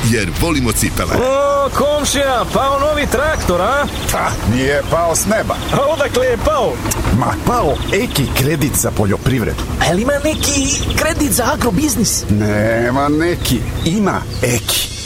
jer volimo cipele. O, komšija, pao novi traktor, a? Pa, nije pao s neba. A odakle je pao? Ma, pao Eki kredit za poljoprivredu. A li ima neki kredit za agrobiznis? Nema neki, ima Eki.